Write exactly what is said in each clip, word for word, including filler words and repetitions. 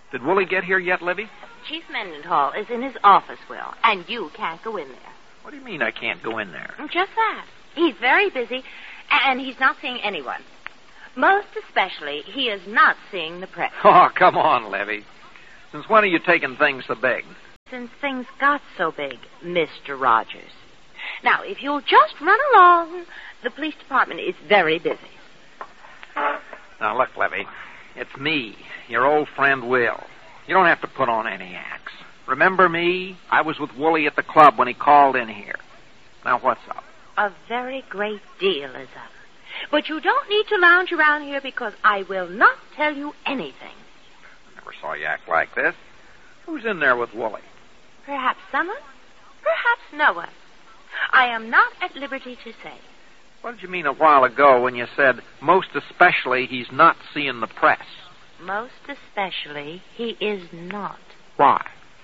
Did Wooly get here yet, Libby? Chief Mendenhall is in his office, Will, and you can't go in there. What do you mean I can't go in there? Just that. He's very busy, and he's not seeing anyone. Most especially, he is not seeing the press. Oh, come on, Libby. Since when are you taking things so big? Since things got so big, Mister Rogers. Now, if you'll just run along, the police department is very busy. Now, look, Libby, it's me, your old friend Will. You don't have to put on any acts. Remember me? I was with Wooly at the club when he called in here. Now, what's up? A very great deal is up. But you don't need to lounge around here because I will not tell you anything. I never saw you act like this. Who's in there with Wooly? Perhaps someone, perhaps no one. I am not at liberty to say. What did you mean a while ago when you said, most especially, he's not seeing the press? Most especially, he is not. Why?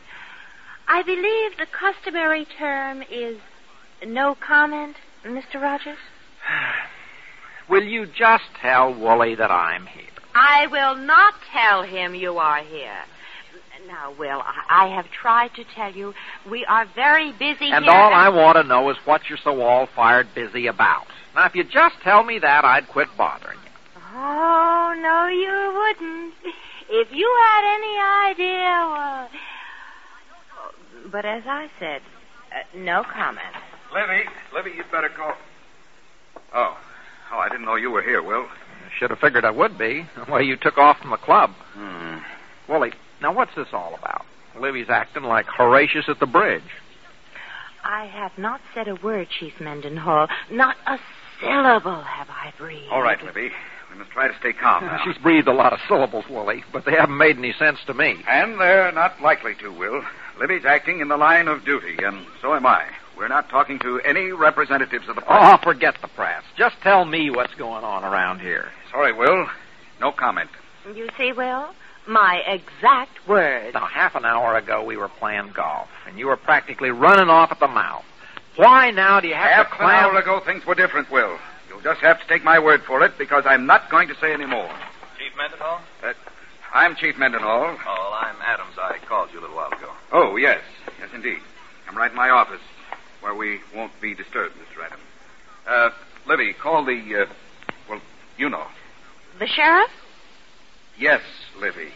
I believe the customary term is no comment, Mister Rogers. Will you just tell Wooly that I'm here? I will not tell him you are here. Now, Will, I, I have tried to tell you we are very busy and here. All and I want to know is what you're so all-fired busy about. Now, if you just tell me that, I'd quit bothering you. Oh, no, you wouldn't. If you had any idea, well... But as I said, uh, no comment. Libby, Libby, you'd better go. Oh, oh, I didn't know you were here, Will. I should have figured I would be, the way you took off from the club. Hmm. Wooly, now what's this all about? Libby's acting like Horatius at the bridge. I have not said a word, Chief Mendenhall. Not a syllable have I breathed. All right, Libby. We must try to stay calm now. She's breathed a lot of syllables, Wooly, but they haven't made any sense to me. And they're not likely to, Will. Libby's acting in the line of duty, and so am I. We're not talking to any representatives of the press. Oh, forget the press. Just tell me what's going on around here. Sorry, Will. No comment. You see, Will? My exact words. Now, half an hour ago, we were playing golf, and you were practically running off at the mouth. Why now do you have Half to an clam... hour ago, things were different, Will. You'll just have to take my word for it, because I'm not going to say any more. Chief Mendenhall? Uh, I'm Chief Mendenhall. Oh, I'm Adams. I called you a little while ago. Oh, yes. Yes, indeed. I'm right in my office, where we won't be disturbed, Mister Adams. Uh, Libby, call the, uh, well, you know. The sheriff? Yes, Libby.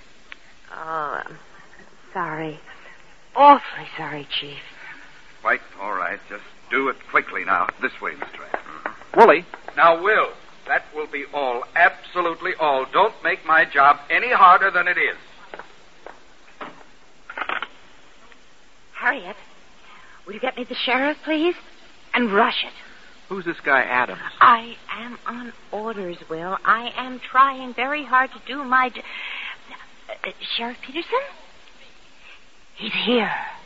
Oh, I'm sorry. Awfully sorry, Chief. Quite all right. Just do it quickly now. This way, Mister Adams. Wooly. Now, Will, that will be all. Absolutely all. Don't make my job any harder than it is. Harriet, will you get me the sheriff, please? And rush it. Who's this guy, Adams? I am on orders, Will. I am trying very hard to do my... J- uh, Sheriff Peterson? He's here.